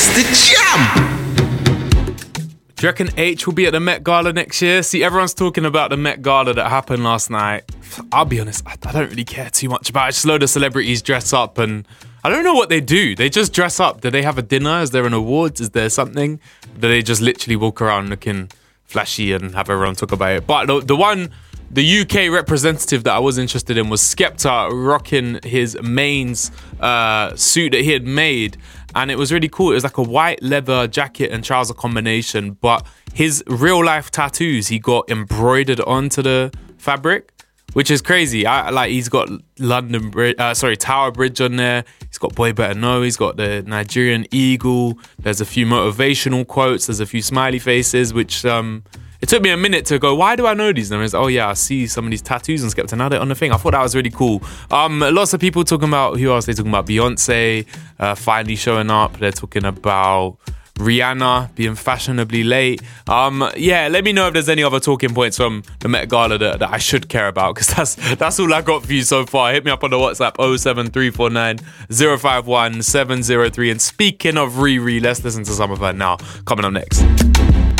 It's the jam. Do you reckon H will be at the Met Gala next year? See, everyone's talking about the Met Gala that happened last night. I'll be honest, I don't really care too much about it. Just a load of celebrities dress up and I don't know what they do. They just dress up. Do they have a dinner? Is there an awards? Is there something? Do they just literally walk around looking flashy and have everyone talk about it? But the UK representative that I was interested in was Skepta rocking his Mainz suit that he had made. And it was really cool. It was like a white leather jacket and trouser combination. But his real life tattoos, he got embroidered onto the fabric, which is crazy. He's got Tower Bridge on there. He's got Boy Better Know. He's got the Nigerian eagle. There's a few motivational quotes. There's a few smiley faces, which it took me a minute to go, why do I know these? And I was, oh yeah, I see some of these tattoos and Skepta. Now they're on the thing. I thought that was really cool. Lots of people talking about, who else? They're talking about Beyonce finally showing up. They're talking about Rihanna being fashionably late. Let me know if there's any other talking points from the Met Gala that I should care about, because that's all I got for you so far. Hit me up on the WhatsApp 07349 051 703. And speaking of Riri, let's listen to some of her now. Coming up next.